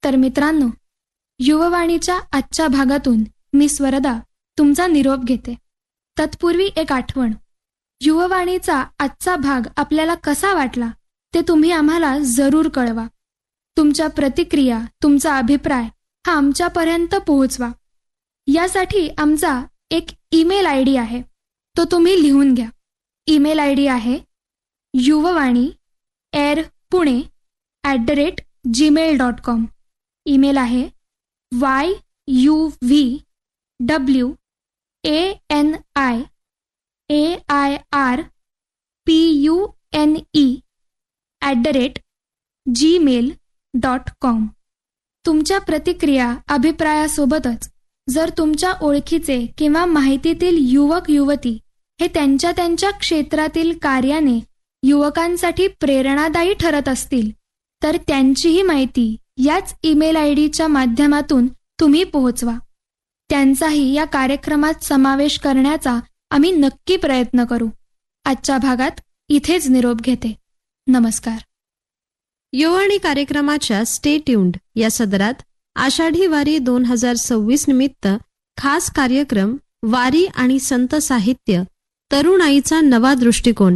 तर मित्रांनो, युववाणीच्या आजच्या भागातून मी स्वरदा तुमचा निरोप घेते. तत्पूर्वी एक आठवण. युववाणीचा आजचा भाग आपल्याला कसा वाटला ते तुम्ही आम्हाला जरूर कळवा. तुमच्या प्रतिक्रिया, तुमचा अभिप्राय हा आमच्यापर्यंत पोहोचवा. यासाठी आमचा एक ईमेल ID आहे, तो तुम्ही लिहून घ्या. ईमेल ID आहे yuvavani@gmail.com. ईमेल आहे yuvaniarpune@gmail.com. तुमच्या प्रतिक्रिया, अभिप्रायासोबतच जर तुमच्या ओळखीचे किंवा माहितीतील युवक युवती हे त्यांच्या क्षेत्रातील कार्याने युवकांसाठी प्रेरणादायी ठरत असतील तर त्यांचीही माहिती याच ईमेल IDच्या माध्यमातून तुम्ही पोहोचवा. त्यांचाही या कार्यक्रमात समावेश करण्याचा आम्ही नक्की प्रयत्न करू. आजच्या भागात इथेच निरोप घेते. नमस्कार. युववाणी कार्यक्रमाच्या स्टे ट्यून्ड या सदरात आषाढी वारी 2026 निमित्त खास कार्यक्रम वारी आणि संत साहित्य, तरुणाईचा नवा दृष्टिकोन